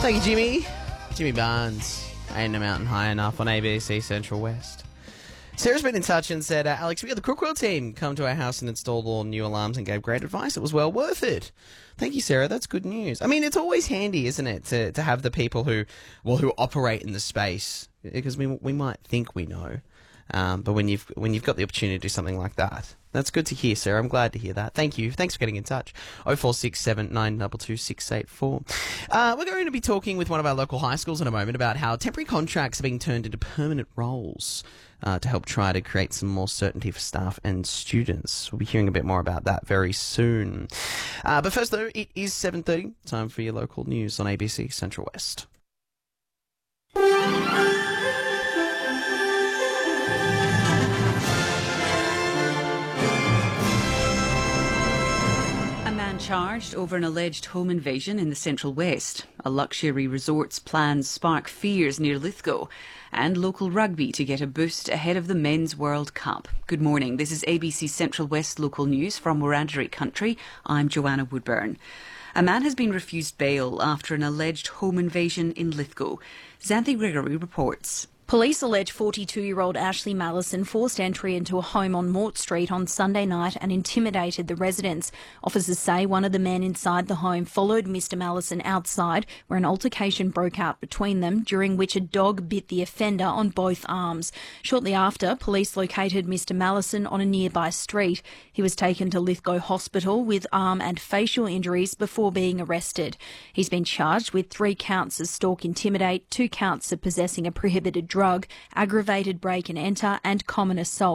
Thank you, Jimmy. Jimmy Barnes. Ain't a mountain high enough on ABC Central West. Sarah's been in touch and said, Alex, we had the Crookwell team come to our house and installed all new alarms and gave great advice. It was well worth it. Thank you, Sarah. That's good news. I mean, it's always handy, isn't it, to have the people who operate in the space, because we might think we know, but when you've got the opportunity to do something like that, that's good to hear, Sarah. I'm glad to hear that. Thank you. Thanks for getting in touch. 0467 922 684. We're going to be talking with one of our local high schools in a moment about how temporary contracts are being turned into permanent roles to help try to create some more certainty for staff and students. We'll be hearing a bit more about that very soon. But first, though, it is 7:30. Time for your local news on ABC Central West. Charged over an alleged home invasion in the Central West. A luxury resort's plans spark fears near Lithgow, and local rugby to get a boost ahead of the Men's World Cup. Good morning, this is ABC Central West local news from Wiradjuri country. I'm Joanna Woodburn. A man has been refused bail after an alleged home invasion in Lithgow. Xanthi Gregory reports. Police allege 42-year-old Ashley Mallison forced entry into a home on Mort Street on Sunday night and intimidated the residents. Officers say one of the men inside the home followed Mr Mallison outside, where an altercation broke out between them, during which a dog bit the offender on both arms. Shortly after, police located Mr Mallison on a nearby street. He was taken to Lithgow Hospital with arm and facial injuries before being arrested. He's been charged with 3 counts of stalk intimidate, 2 counts of possessing a prohibited drug, aggravated break and enter, and common assault.